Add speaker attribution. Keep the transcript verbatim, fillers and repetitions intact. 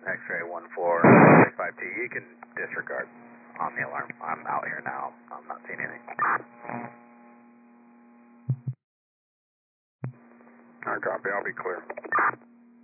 Speaker 1: X-ray one four five two, you can disregard on the alarm. I'm out here now. I'm not seeing anything.
Speaker 2: Alright, copy. I'll be clear.